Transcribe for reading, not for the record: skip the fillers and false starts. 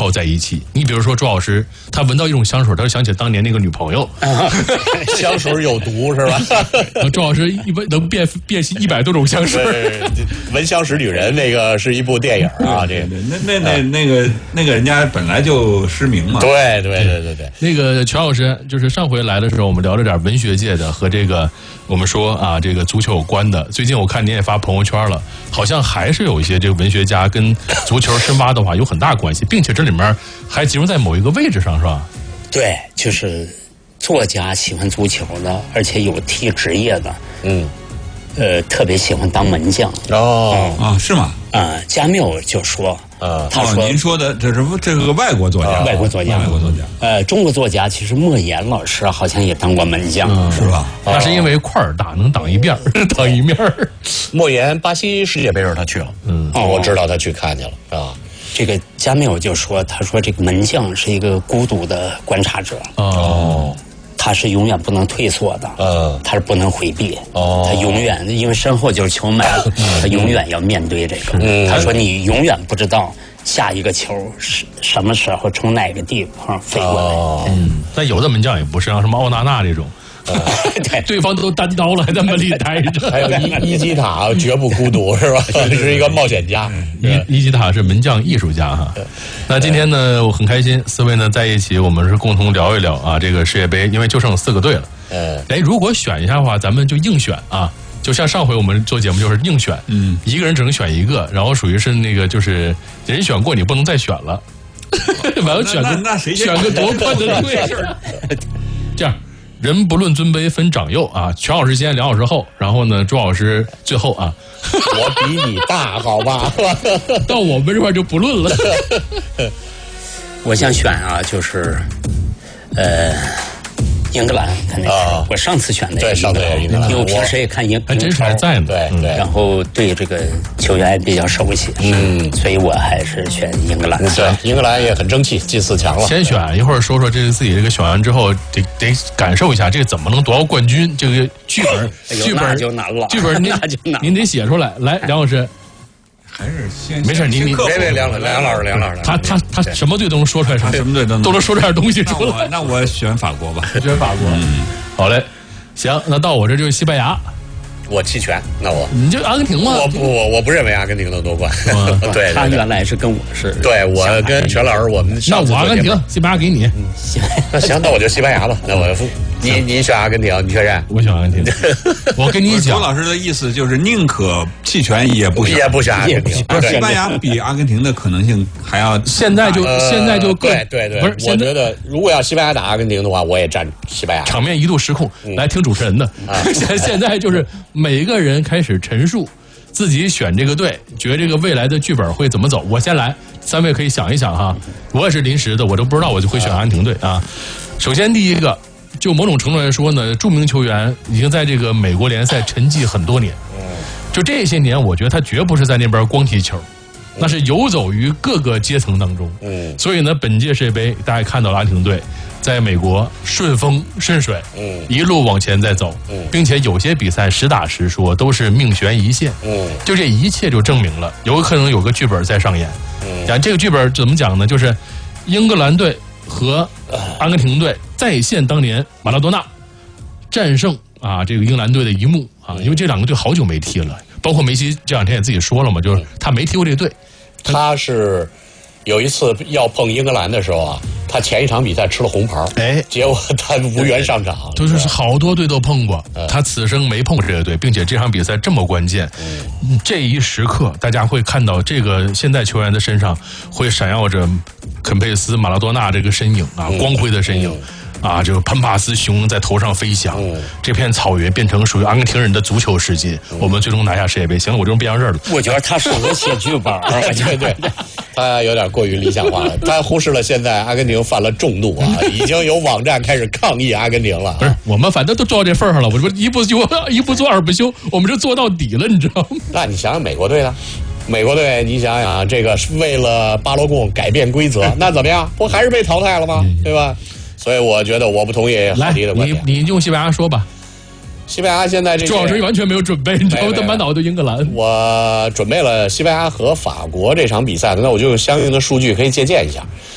抱在一起。你比如说朱老师，他闻到一种香水，他就想起当年那个女朋友。 香水有毒是吧？ 朱老师一闻能辨析100多种香水。 闻香识女人那个是一部电影啊，这个那个人家本来就失明嘛。 对。 那个全老师就是上回来的时候，我们聊了点文学界的和这个我们说啊这个足球有关的。最近我看您也发朋友圈了，好像还是有一些这个文学家跟足球深挖的话有很大关系，并且这里面还集中在某一个位置上，是吧？ 对，就是作家喜欢足球的，而且有踢职业的，特别喜欢当门将。 是吗？ 加缪就说。他说：“ 您说的这个外国作家， 外国作家。中国作家其实莫言老师好像也当过门将， 是吧？ 那是因为块儿大，能挡一面挡一面。 莫言巴西世界杯时候他去了，我知道他去看去了啊。 这个加缪就说，他说这个门将是一个孤独的观察者。他是永远不能退缩的，他是不能回避，他永远因为身后就是球门，他永远要面对这个。他说你永远不知道下一个球是什么时候从哪个地方飞过来。 但有的门将也不是，像什么奥纳纳这种。对方都单刀了，还在门里待着。 还有伊基塔绝不孤独，是吧？是一个冒险家。 伊基塔是门将艺术家哈。那今天呢，我很开心，四位呢在一起，我们是共同聊一聊啊这个世界杯，因为就剩4个队了。如果选一下的话，咱们就硬选啊。就像上回我们做节目就是硬选，一个人只能选一个，然后属于是那个就是人选过你不能再选了。完了选个夺冠的队。这样。人不论尊卑分长幼啊，全老师先，2小时后，然后呢，朱老师最后啊。 我比你大，好吧？ 到我们这块就不论了。 我想选啊，就是英格兰肯定是我上次选的， 对，上次也英格兰， 因为我平时也看英还真是还在呢， 对， 然后对这个球员比较熟悉，所以我还是选英格兰。 对，英格兰也很争气，进4强了。 先选一会儿，说说这个自己这个选完之后，得感受一下这个怎么能夺到冠军，这个剧本就难了， 剧本您得写出来。来，梁老师。 还是先没事，你别梁老师， 他什么队都能说出来， 什么队都能说出点东西出来。 那我选法国吧， 选法国。好嘞，行，那到我这就是西班牙。 我弃权，那你就阿根廷吗？ 我不认为阿根廷能夺冠。对， 他原来是跟我是， 对我跟全老师我们那我阿根廷，西班牙给你。 那行，那我就西班牙吧。那我你选阿根廷，你确认？ 我选阿根廷。我跟你讲， 朱老师的意思就是宁可弃权也不选阿根廷。 西班牙比阿根廷的可能性还要。 现在就对，不是，我觉得如果要西班牙打阿根廷的话，我也站西班牙。 场面一度失控，来听主持人的。现在就是每一个人开始陈述自己选这个队，觉得这个未来的剧本会怎么走。我先来，3位可以想一想哈。我也是临时的，我都不知道我就会选阿根廷队啊。首先第一个。就某种程度来说呢，著名球员已经在这个美国联赛沉寂很多年。就这些年，我觉得他绝不是在那边光踢球，那是游走于各个阶层当中。所以呢，本届世界杯大家看到了阿根廷队在美国顺风顺水，一路往前在走，并且有些比赛实打实说都是命悬一线。就这一切就证明了，有可能有个剧本在上演。这个剧本怎么讲呢？就是英格兰队和阿根廷队再现当年马拉多纳战胜这个英格兰队的一幕啊，因为这2个队好久没踢了，包括梅西这2天也自己说了嘛，就是他没踢过这个队。 他是有一次要碰英格兰的时候啊，他前一场比赛吃了红牌，结果他无缘上场。 就是好多队都碰过，他此生没碰这个队，并且这场比赛这么关键，这一时刻大家会看到这个现在球员的身上会闪耀着肯佩斯、马拉多纳这个身影啊，光辉的身影。这个潘帕斯熊在头上飞翔，这片草原变成属于阿根廷人的足球世界，我们最终拿下世界杯。行了，我这种变相事了。 我觉得他适合写剧本。 对，他有点过于理想化了，他忽视了现在阿根廷犯了众怒啊，已经有网站开始抗议阿根廷了。 不是，我们反正都做到这份上了，我说一不做二不休，我们就做到底了，你知道吗？ 那你想想美国队呢？美国队，你想想这个是为了巴罗贡改变规则，那怎么样？不还是被淘汰了吗？对吧？所以我觉得我不同意郝迪的观点。 你用西班牙说吧。 西班牙现在这朱老师完全没有准备，你知道吗？他满脑子英格兰。 我准备了西班牙和法国这场比赛的，那我就有相应的数据可以借鉴一下。